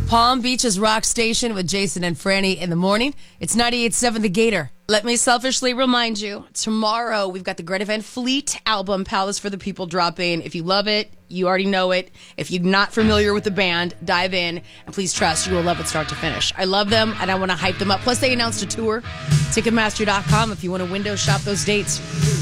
Palm Beach's Rock Station with Jason and Franny in the morning. It's 98.7 The Gator. Let me selfishly remind you, tomorrow we've got the Greta Van Fleet album, Palace for the People, dropping. If you love it, you already know it. If you're not familiar with the band, dive in, and please trust, you will love it start to finish. I love them, and I want to hype them up. Plus, they announced a tour. Ticketmaster.com if you want to window shop those dates.